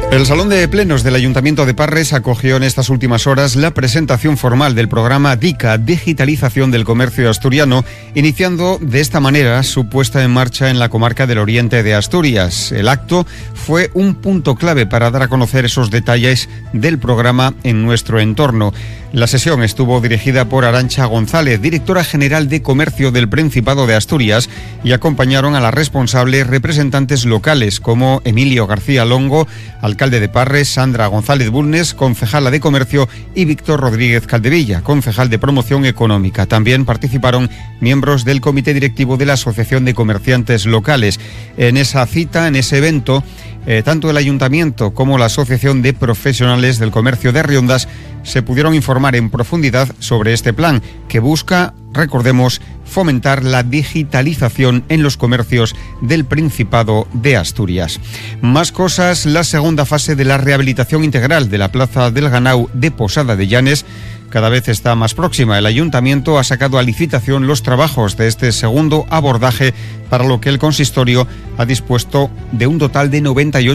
El Salón de Plenos del Ayuntamiento de Parres acogió en estas últimas horas la presentación formal del programa DICA, Digitalización del Comercio Asturiano, iniciando de esta manera su puesta en marcha en la comarca del Oriente de Asturias. El acto fue un punto clave para dar a conocer esos detalles del programa en nuestro entorno. La sesión estuvo dirigida por Arantxa González, directora general de Comercio del Principado de Asturias, y acompañaron a las responsables representantes locales como Emilio García Longo, alcalde de Parres, Sandra González Bulnes, concejala de Comercio, y Víctor Rodríguez Caldevilla, concejal de Promoción Económica. También participaron miembros del comité directivo de la Asociación de Comerciantes Locales. En esa cita, en ese evento, tanto el Ayuntamiento como la Asociación de Profesionales del Comercio de Riondas se pudieron informar en profundidad sobre este plan que busca, recordemos, fomentar la digitalización en los comercios del Principado de Asturias. Más cosas: la segunda fase de la rehabilitación integral de la Plaza del Ganau de Posada de Llanes cada vez está más próxima. El Ayuntamiento ha sacado a licitación los trabajos de este segundo abordaje, para lo que el consistorio ha dispuesto de un total de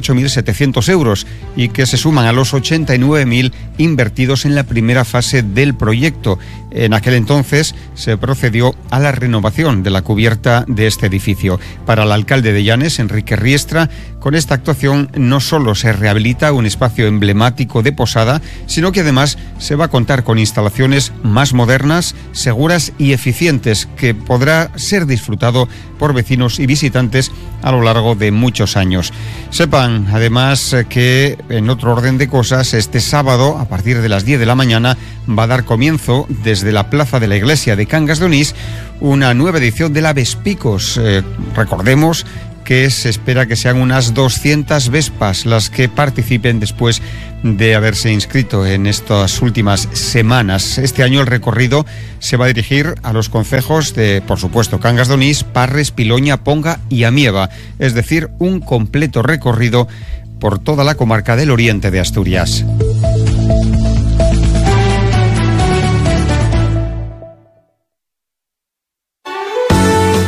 98.700 euros y que se suman a los 89.000 invertidos en la primera fase del proyecto. En aquel entonces se procedió a la renovación de la cubierta de este edificio. Para el alcalde de Llanes, Enrique Riestra, con esta actuación no solo se rehabilita un espacio emblemático de Posada, sino que además se va a contar con instalaciones más modernas, seguras y eficientes, que podrá ser disfrutado por vecinos y visitantes a lo largo de muchos años. Sepan además que, en otro orden de cosas, este sábado a partir de las 10 de la mañana va a dar comienzo desde la plaza de la iglesia de Cangas de Onís una nueva edición de la Vespicos. Recordemos que se espera que sean unas 200 Vespas las que participen después de haberse inscrito en estas últimas semanas. Este año el recorrido se va a dirigir a los concejos de, por supuesto, Cangas de Onís, Parres, Piloña, Ponga y Amieva, es decir, un completo recorrido por toda la comarca del Oriente de Asturias.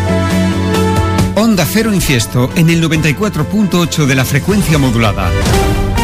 Onda Cero Infiesto en el 94.8 de la frecuencia modulada.